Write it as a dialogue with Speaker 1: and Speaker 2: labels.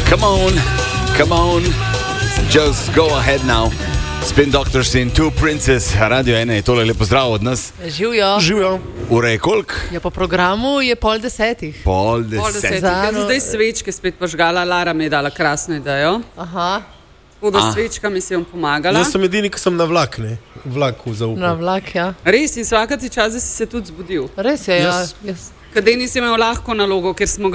Speaker 1: Come on, just go ahead now. Spin Doctors in Two Princes, Radio 1 je tole lepo zdrav od nas.
Speaker 2: Živijo.
Speaker 1: Ura je koliko?
Speaker 2: Ja, po programu je 9:30.
Speaker 1: 9:30.
Speaker 3: Ja, zdaj svečke spet požgala, Lara mi je dala krasno idejo.
Speaker 2: Aha.
Speaker 3: Tako svečka mi si jom pomagala.
Speaker 4: Jaz sem edini, ki sem na vlaku zaupal.
Speaker 2: Na vlak, ja.
Speaker 3: Res, in svakati čas si se tudi zbudil.
Speaker 2: Res je, ja.
Speaker 3: Kadej nisi imel lahko nalogo, ker smo